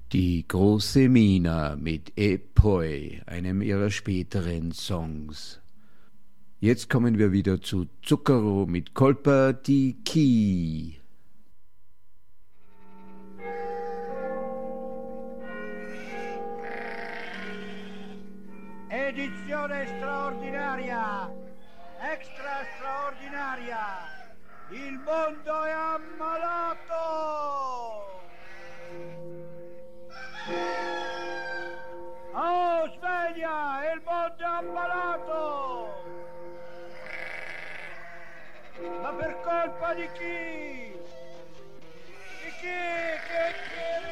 Die große Mina mit Epoi, einem ihrer späteren Songs. Jetzt kommen wir wieder zu Zucchero mit Colpa di Chi. Edizione straordinaria, extra straordinaria, il mondo è ammalato! Oh, sveglia, il mondo è ammalato! Ma per colpa di chi? Di chi? Che